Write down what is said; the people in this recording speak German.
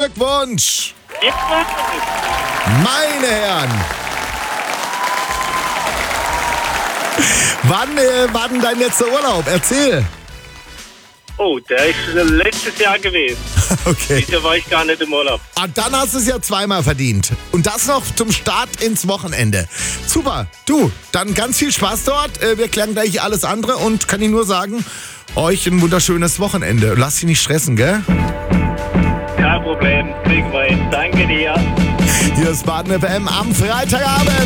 Glückwunsch! Ja, Meine Herren! Wann war denn dein letzter Urlaub? Erzähl! oh, der ist letztes Jahr gewesen. Okay. Dieses Jahr war ich gar nicht im Urlaub. Ah, dann hast du es ja zweimal verdient. Und das noch zum Start ins Wochenende. Super. Du, dann ganz viel Spaß dort. Wir klären gleich alles andere und kann ich nur sagen, euch ein wunderschönes Wochenende. Lass dich nicht stressen, gell? Kein Problem, kriegen wir hin. Danke dir. Hier ist Baden FM am Freitagabend.